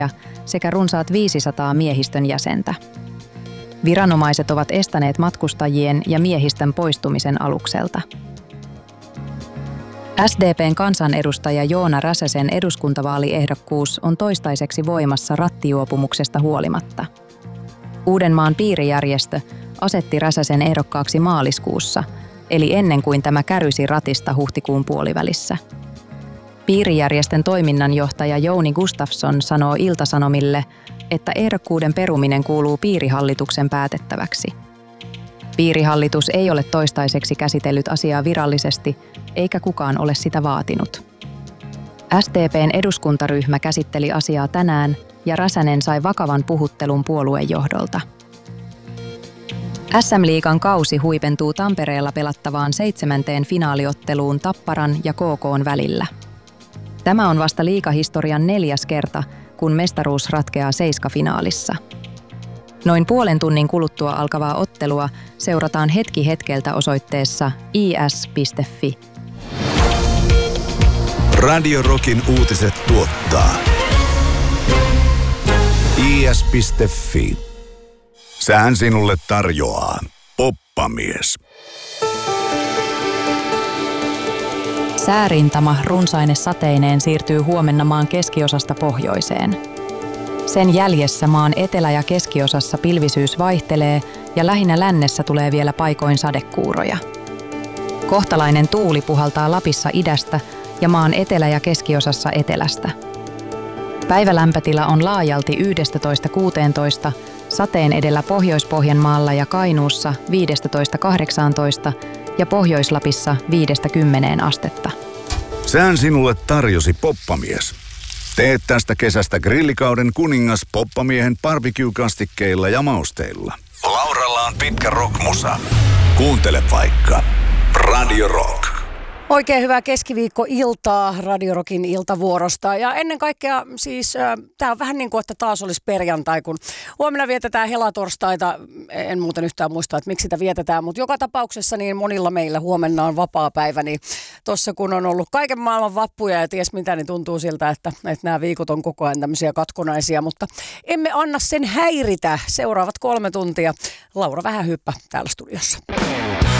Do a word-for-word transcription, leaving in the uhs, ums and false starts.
sekä runsaat viisisataa miehistön jäsentä. Viranomaiset ovat estäneet matkustajien ja miehistön poistumisen alukselta. S D P:n kansanedustaja Joona Räsäsen eduskuntavaaliehdokkuus on toistaiseksi voimassa rattijuopumuksesta huolimatta. Uudenmaan piirijärjestö asetti Räsäsen ehdokkaaksi maaliskuussa, eli ennen kuin tämä kärysi ratista huhtikuun puolivälissä. Piirijärjestön toiminnanjohtaja Jouni Gustafsson sanoo Ilta-Sanomille, että ehdokkuuden peruminen kuuluu piirihallituksen päätettäväksi. Piirihallitus ei ole toistaiseksi käsitellyt asiaa virallisesti, eikä kukaan ole sitä vaatinut. S D P:n eduskuntaryhmä käsitteli asiaa tänään ja Räsänen sai vakavan puhuttelun puoluejohdolta. S M-liigan kausi huipentuu Tampereella pelattavaan seitsemänteen finaaliotteluun Tapparan ja K K:n välillä. Tämä on vasta liigahistorian neljäs kerta, kun mestaruus ratkeaa seiskafinaalissa. Noin puolen tunnin kuluttua alkavaa ottelua seurataan hetki hetkeltä osoitteessa i s piste f i. Radio Rockin uutiset tuottaa i s piste f i. Sään sinulle tarjoaa Poppamies. Säärintama runsaine sateineen siirtyy huomenna maan keskiosasta pohjoiseen. Sen jäljessä maan etelä- ja keskiosassa pilvisyys vaihtelee ja lähinnä lännessä tulee vielä paikoin sadekuuroja. Kohtalainen tuuli puhaltaa Lapissa idästä ja maan etelä- ja keskiosassa etelästä. Päivälämpötila on laajalti yksitoista kuusitoista, sateen edellä Pohjois-Pohjanmaalla ja Kainuussa viisitoista kahdeksantoista ja Pohjois-Lapissa viidestä kymmeneen astetta. Sään sinulle tarjosi Poppamies. Teet tästä kesästä grillikauden kuningas Poppamiehen barbecue-kastikkeilla ja mausteilla. Lauralla on pitkä rockmusa. Kuuntele vaikka Radio Rock. Oikein hyvää keskiviikkoiltaa Radio Rockin iltavuorosta ja ennen kaikkea siis äh, tämä on vähän niin kuin, että taas olisi perjantai, kun huomenna vietetään helatorstaita. En muuten yhtään muista, että miksi sitä vietetään, mutta joka tapauksessa niin monilla meillä huomenna on vapaa päivä, niin tuossa kun on ollut kaiken maailman vappuja ja ties mitä, niin tuntuu siltä, että, että nämä viikot on koko ajan tämmöisiä katkonaisia, mutta emme anna sen häiritä. Seuraavat kolme tuntia. Laura Vähähyppä täällä studiossa.